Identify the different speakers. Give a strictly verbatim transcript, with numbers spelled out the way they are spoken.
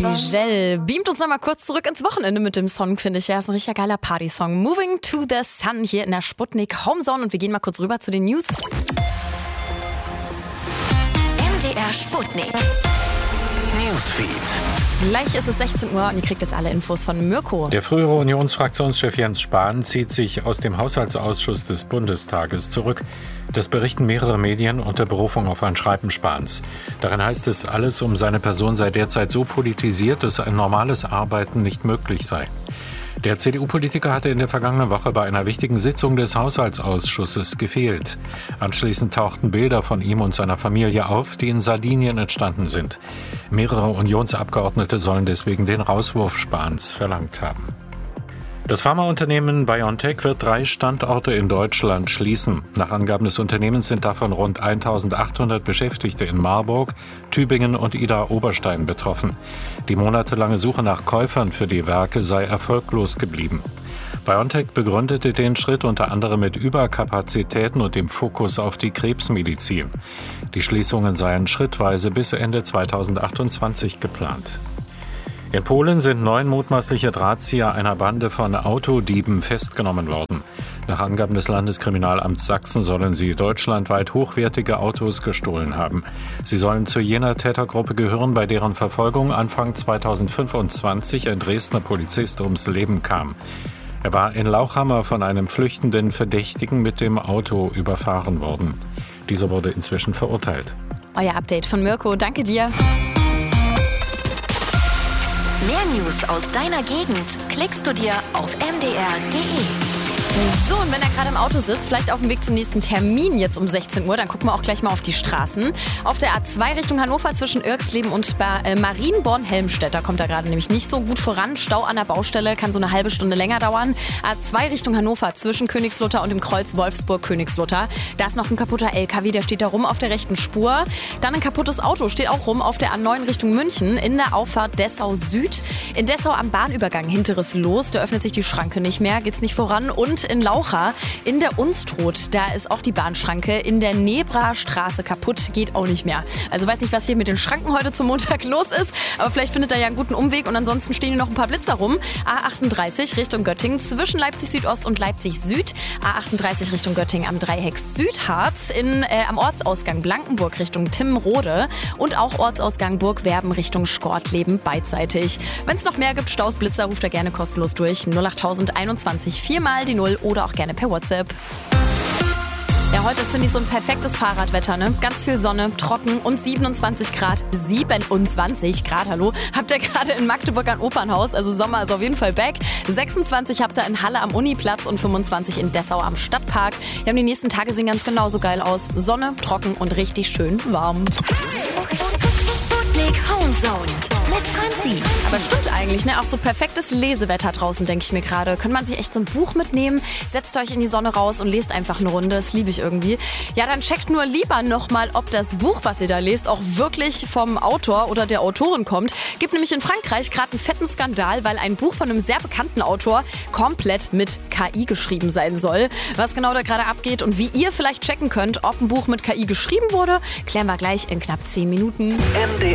Speaker 1: Gel beamt uns nochmal kurz zurück ins Wochenende mit dem Song, finde ich. Ja, ist ein richtig geiler Party-Song. Moving to the Sun hier in der Sputnik Homezone. Und wir gehen mal kurz rüber zu den News.
Speaker 2: M D R Sputnik Newsfeed.
Speaker 1: Gleich ist es sechzehn Uhr und ihr kriegt jetzt alle Infos von Mirko.
Speaker 3: Der frühere Unionsfraktionschef Jens Spahn zieht sich aus dem Haushaltsausschuss des Bundestages zurück. Das berichten mehrere Medien unter Berufung auf ein Schreiben Spahns. Darin heißt es, alles um seine Person sei derzeit so politisiert, dass ein normales Arbeiten nicht möglich sei. Der C D U-Politiker hatte in der vergangenen Woche bei einer wichtigen Sitzung des Haushaltsausschusses gefehlt. Anschließend tauchten Bilder von ihm und seiner Familie auf, die in Sardinien entstanden sind. Mehrere Unionsabgeordnete sollen deswegen den Rauswurf Spahns verlangt haben. Das Pharmaunternehmen BioNTech wird drei Standorte in Deutschland schließen. Nach Angaben des Unternehmens sind davon rund eintausendachthundert Beschäftigte in Marburg, Tübingen und Idar-Oberstein betroffen. Die monatelange Suche nach Käufern für die Werke sei erfolglos geblieben. BioNTech begründete den Schritt unter anderem mit Überkapazitäten und dem Fokus auf die Krebsmedizin. Die Schließungen seien schrittweise bis Ende zweitausendachtundzwanzig geplant. In Polen sind neun mutmaßliche Drahtzieher einer Bande von Autodieben festgenommen worden. Nach Angaben des Landeskriminalamts Sachsen sollen sie deutschlandweit hochwertige Autos gestohlen haben. Sie sollen zu jener Tätergruppe gehören, bei deren Verfolgung Anfang zweitausendfünfundzwanzig ein Dresdner Polizist ums Leben kam. Er war in Lauchhammer von einem flüchtenden Verdächtigen mit dem Auto überfahren worden. Dieser wurde inzwischen verurteilt.
Speaker 1: Euer Update von Mirko, danke dir.
Speaker 2: Mehr News aus deiner Gegend klickst du dir auf m d r punkt d e.
Speaker 1: So, und wenn er gerade im Auto sitzt, vielleicht auf dem Weg zum nächsten Termin jetzt um sechzehn Uhr, dann gucken wir auch gleich mal auf die Straßen. Auf der A zwei Richtung Hannover zwischen Irksleben und äh, Marienborn-Helmstedt, da kommt er gerade nämlich nicht so gut voran. Stau an der Baustelle, kann so eine halbe Stunde länger dauern. A zwei Richtung Hannover zwischen Königslutter und dem Kreuz Wolfsburg-Königslutter. Da ist noch ein kaputter L K W, der steht da rum auf der rechten Spur. Dann ein kaputtes Auto steht auch rum auf der A neun Richtung München in der Auffahrt Dessau Süd. In Dessau am Bahnübergang hinteres Los, da öffnet sich die Schranke nicht mehr, geht's nicht voran. Und in Laucha in der Unstrut, da ist auch die Bahnschranke in der Nebra-Straße kaputt, geht auch nicht mehr. Also weiß nicht, was hier mit den Schranken heute zum Montag los ist, aber vielleicht findet er ja einen guten Umweg und ansonsten stehen hier noch ein paar Blitzer rum. A achtunddreißig Richtung Göttingen zwischen Leipzig Südost und Leipzig Süd. A achtunddreißig Richtung Göttingen am Dreieck Südharz, in, äh, am Ortsausgang Blankenburg Richtung Timmrode und auch Ortsausgang Burgwerben Richtung Schkortleben beidseitig. Wenn es noch mehr gibt, Staus, Blitzer, ruft er gerne kostenlos durch. null acht einundzwanzig, viermal die Null oder auch gerne per WhatsApp. Ja, heute ist, finde ich, so ein perfektes Fahrradwetter, ne? Ganz viel Sonne, trocken und siebenundzwanzig Grad. siebenundzwanzig Grad, hallo? Habt ihr gerade in Magdeburg ein Opernhaus, also Sommer ist auf jeden Fall back. sechsundzwanzig habt ihr in Halle am Uniplatz und fünfundzwanzig in Dessau am Stadtpark. Ja, und die nächsten Tage sehen ganz genauso geil aus. Sonne, trocken und richtig schön warm.
Speaker 2: Sputnik Homezone mit Franzi.
Speaker 1: Aber stimmt eigentlich, ne? Auch so perfektes Lesewetter draußen, denke ich mir gerade. Könnte man sich echt so ein Buch mitnehmen, setzt euch in die Sonne raus und lest einfach eine Runde. Das liebe ich irgendwie. Ja, dann checkt nur lieber nochmal, ob das Buch, was ihr da lest, auch wirklich vom Autor oder der Autorin kommt. Gibt nämlich in Frankreich gerade einen fetten Skandal, weil ein Buch von einem sehr bekannten Autor komplett mit K I geschrieben sein soll. Was genau da gerade abgeht und wie ihr vielleicht checken könnt, ob ein Buch mit K I geschrieben wurde, klären wir gleich in knapp zehn Minuten.
Speaker 4: M D